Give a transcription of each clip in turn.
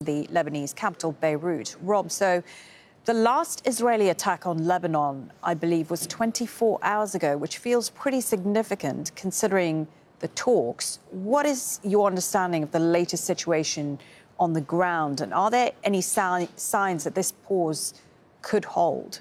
the Lebanese capital, Beirut. Rob, so the last Israeli attack on Lebanon, I believe, was 24 hours ago, which feels pretty significant considering the talks. What is your understanding of the latest situation on the ground? And are there any signs that this pause could hold?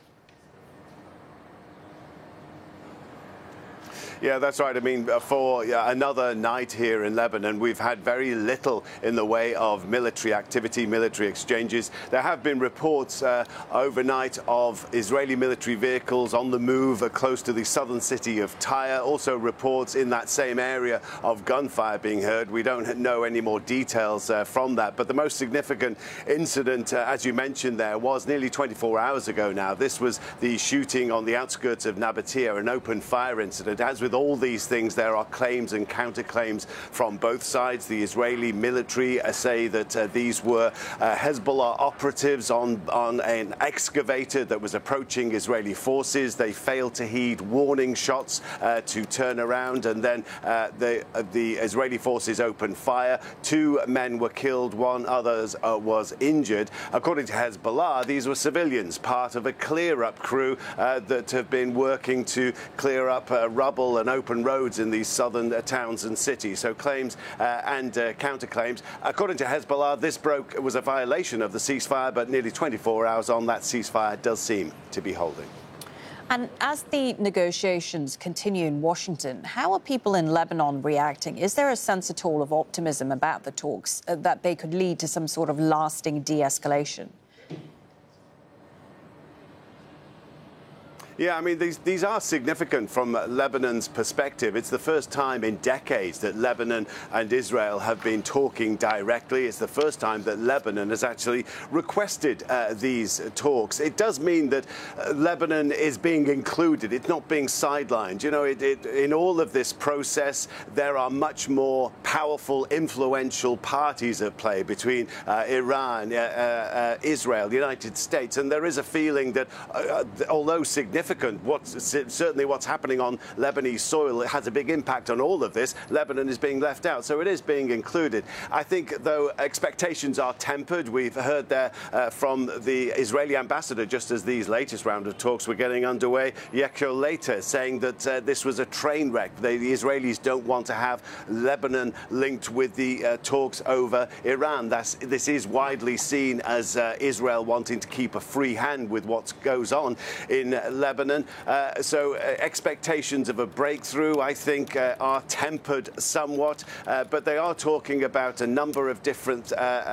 Yeah, that's right. I mean, for another night here in Lebanon, we've had very little in the way of military activity, military exchanges. There have been reports overnight of Israeli military vehicles on the move close to the southern city of Tyre. Also reports in that same area of gunfire being heard. We don't know any more details from that. But the most significant incident, as you mentioned there, was nearly 24 hours ago now. This was the shooting on the outskirts of Nabatea, an open fire incident. As with all these things, there are claims and counterclaims from both sides. The Israeli military say that these were Hezbollah operatives on an excavator that was approaching Israeli forces. They failed to heed warning shots to turn around, and then the Israeli forces opened fire. 2 men were killed, 1 other was injured. According to Hezbollah, these were civilians, part of a clear-up crew that have been working to clear up rubble and open roads in these southern towns and cities. So claims and counterclaims. According to Hezbollah, this was a violation of the ceasefire, but nearly 24 hours on, that ceasefire does seem to be holding. And as the negotiations continue in Washington, how are people in Lebanon reacting? Is there a sense at all of optimism about the talks, that they could lead to some sort of lasting de-escalation? Yeah, I mean, these are significant from Lebanon's perspective. It's the first time in decades that Lebanon and Israel have been talking directly. It's the first time that Lebanon has actually requested these talks. It does mean that Lebanon is being included. It's not being sidelined. You know, in all of this process, there are much more powerful, influential parties at play between Iran, Israel, the United States. And there is a feeling that, although significant, certainly what's happening on Lebanese soil, it has a big impact on all of this. Lebanon is being left out, so it is being included. I think, though, expectations are tempered. We've heard there from the Israeli ambassador, just as these latest round of talks were getting underway, Yaakov later, saying that this was a train wreck. The Israelis don't want to have Lebanon linked with the talks over Iran. This is widely seen as Israel wanting to keep a free hand with what goes on in Lebanon. So expectations of a breakthrough, I think, are tempered somewhat, but they are talking about a number of different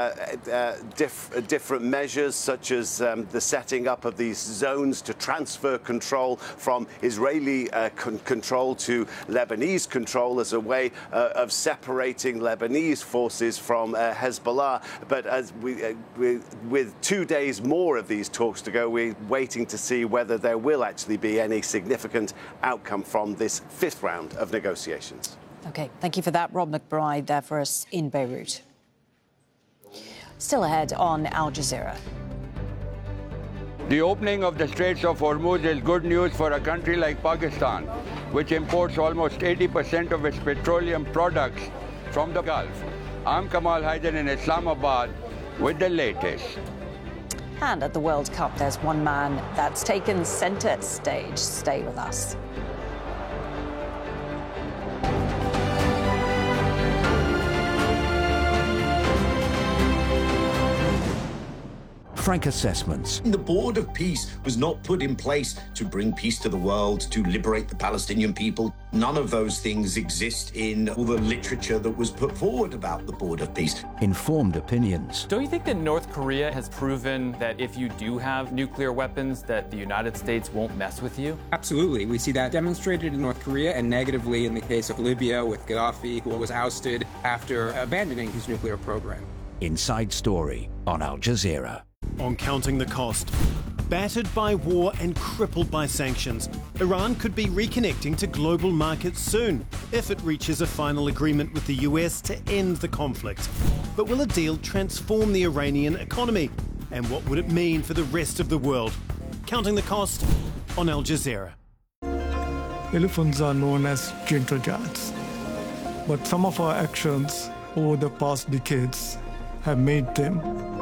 measures, such as the setting up of these zones to transfer control from Israeli control to Lebanese control as a way of separating Lebanese forces from Hezbollah. But as with 2 days more of these talks to go, we're waiting to see whether there will actually be any significant outcome from this 5th round of negotiations. OK, thank you for that. Rob McBride there for us in Beirut. Still ahead on Al Jazeera. The opening of the Straits of Hormuz is good news for a country like Pakistan, which imports almost 80% of its petroleum products from the Gulf. I'm Kamal Haider in Islamabad with the latest. And at the World Cup, there's one man that's taken centre stage. Stay with us. Frank Assessments. The Board of Peace was not put in place to bring peace to the world, to liberate the Palestinian people. None of those things exist in all the literature that was put forward about the Board of Peace. Informed opinions. Don't you think that North Korea has proven that if you do have nuclear weapons, that the United States won't mess with you? Absolutely. We see that demonstrated in North Korea and negatively in the case of Libya with Gaddafi, who was ousted after abandoning his nuclear program. Inside Story on Al Jazeera. On Counting the Cost. Battered by war and crippled by sanctions, Iran could be reconnecting to global markets soon if it reaches a final agreement with the US to end the conflict. But will a deal transform the Iranian economy? And what would it mean for the rest of the world? Counting the Cost on Al Jazeera. Elephants are known as gentle giants, but some of our actions over the past decades have made them